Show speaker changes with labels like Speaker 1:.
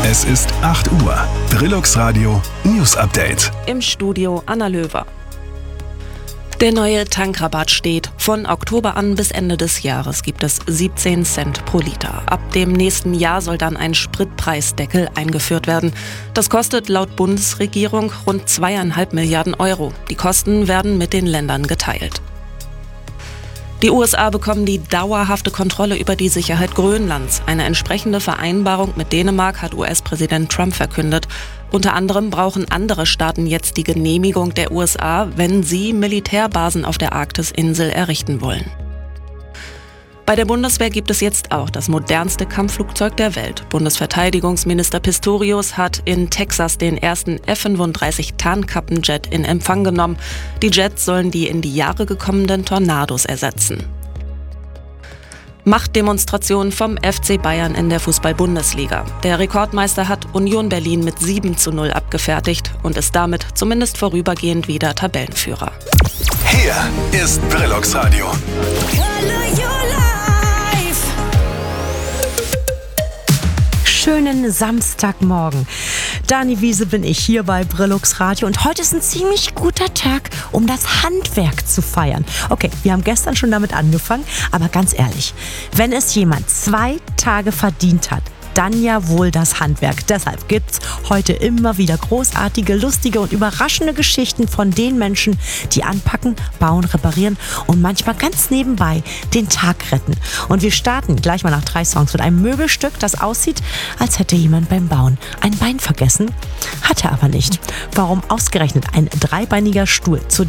Speaker 1: Es ist 8 Uhr. Brillux Radio News Update.
Speaker 2: Im Studio Anna Löwer. Der neue Tankrabatt steht. Von Oktober an bis Ende des Jahres gibt es 17 Cent pro Liter. Ab dem nächsten Jahr soll dann ein Spritpreisdeckel eingeführt werden. Das kostet laut Bundesregierung rund 2,5 Milliarden Euro. Die Kosten werden mit den Ländern geteilt. Die USA bekommen die dauerhafte Kontrolle über die Sicherheit Grönlands. Eine entsprechende Vereinbarung mit Dänemark hat US-Präsident Trump verkündet. Unter anderem brauchen andere Staaten jetzt die Genehmigung der USA, wenn sie Militärbasen auf der Arktisinsel errichten wollen. Bei der Bundeswehr gibt es jetzt auch das modernste Kampfflugzeug der Welt. Bundesverteidigungsminister Pistorius hat in Texas den ersten F-35 Tarnkappenjet in Empfang genommen. Die Jets sollen die in die Jahre gekommenen Tornados ersetzen. Machtdemonstrationen vom FC Bayern in der Fußball-Bundesliga. Der Rekordmeister hat Union Berlin mit 7:0 abgefertigt und ist damit zumindest vorübergehend wieder Tabellenführer.
Speaker 1: Hier ist Brillux Radio.
Speaker 3: Schönen Samstagmorgen. Dani Wiese bin ich hier bei Brillux Radio und heute ist ein ziemlich guter Tag, um das Handwerk zu feiern. Okay, wir haben gestern schon damit angefangen, aber ganz ehrlich, wenn es jemand 2 Tage verdient hat, dann ja wohl das Handwerk. Deshalb gibt's heute immer wieder großartige, lustige und überraschende Geschichten von den Menschen, die anpacken, bauen, reparieren und manchmal ganz nebenbei den Tag retten. Und wir starten gleich mal nach 3 Songs mit einem Möbelstück, das aussieht, als hätte jemand beim Bauen ein Bein vergessen. Hat er aber nicht. Warum ausgerechnet ein dreibeiniger Stuhl zu